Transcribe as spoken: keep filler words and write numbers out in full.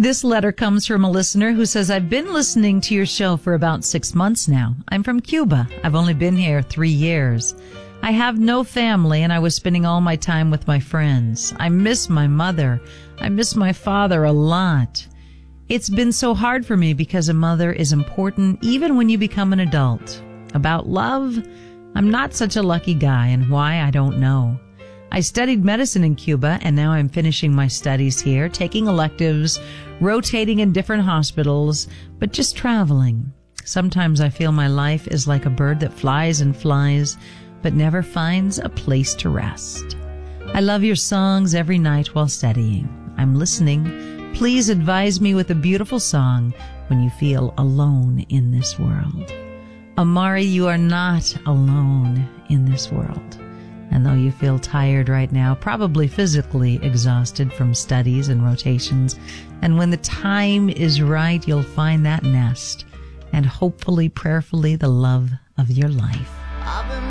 This letter comes from a listener who says, I've been listening to your show for about six months now. I'm from Cuba. I've only been here three years. I have no family, and I was spending all my time with my friends. I miss my mother. I miss my father a lot. It's been so hard for me because a mother is important even when you become an adult. About love, I'm not such a lucky guy, and why, I don't know. I studied medicine in Cuba, and now I'm finishing my studies here, taking electives, rotating in different hospitals, but just traveling. Sometimes I feel my life is like a bird that flies and flies, but never finds a place to rest. I love your songs every night while studying. I'm listening. Please advise me with a beautiful song when you feel alone in this world. Amari, you are not alone in this world. And though you feel tired right now, probably physically exhausted from studies and rotations, and when the time is right, you'll find that nest and hopefully, prayerfully, the love of your life.